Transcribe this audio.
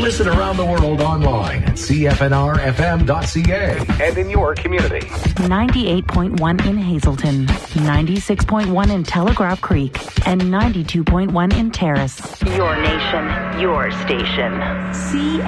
Listen around the world online at cfnrfm.ca and in your community. 98.1 in Hazelton, 96.1 in Telegraph Creek, and 92.1 in Terrace. Your nation, your station.